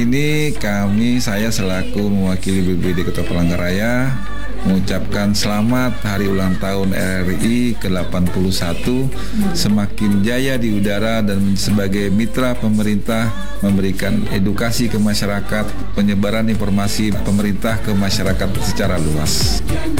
Saya selaku mewakili BPBD Kota Palangkaraya mengucapkan selamat hari ulang tahun RRI ke-81, semakin jaya di udara dan sebagai mitra pemerintah memberikan edukasi ke masyarakat, penyebaran informasi pemerintah ke masyarakat secara luas.